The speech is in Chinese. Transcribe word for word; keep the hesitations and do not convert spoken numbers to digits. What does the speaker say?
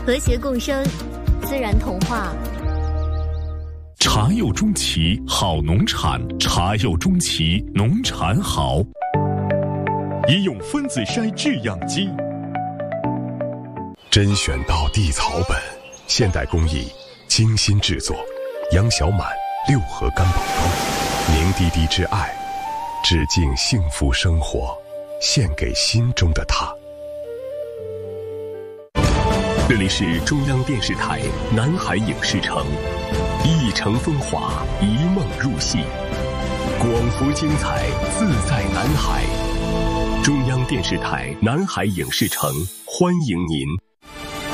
和谐共生，自然童话。 茶柚中旗好农产，茶柚中旗农产好。医用分子筛制氧机， 甄选到地草本，现代工艺精心制作。杨小满六合干宝膏，凝滴滴之爱，致敬幸福生活，献给心中的他。这里是中央电视台南海影视城，一城风华，一梦入戏，广福精彩，自在南海。中央电视台南海影视城，欢迎您。